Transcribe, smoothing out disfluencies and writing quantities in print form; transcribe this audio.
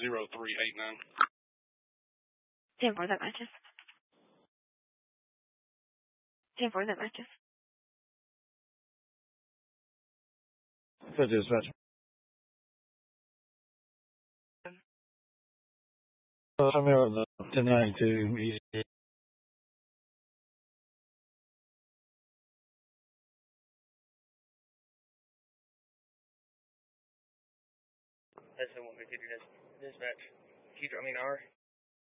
0389. 10-4, that matches. 10-4, that matches. Good dispatch. I'm here on the 1092 easy. That's the one we did dispatch.